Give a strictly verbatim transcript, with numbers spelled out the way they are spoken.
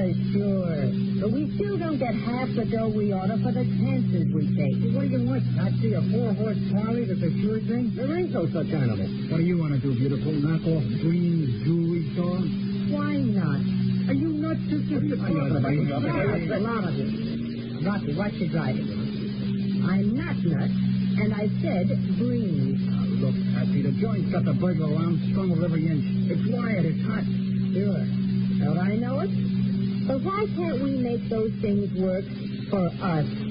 sure. But we still don't get half the dough we order for the chances we take. What do you want, Patsy? A four-horse Harley that's a sure thing? There ain't no such animal. What do you want to do, beautiful? Knock off Green's jewelry store? Why not? Are you nuts, sister? What are you talking about? A lot of you. Rocky, watch your driving. I'm not nuts, and I said Green. Now, look, Patsy, the joint's got the burglar alarm strung with every inch. It's wired. It's hot. Sure. Don't I know it? But why can't we make those things work for us?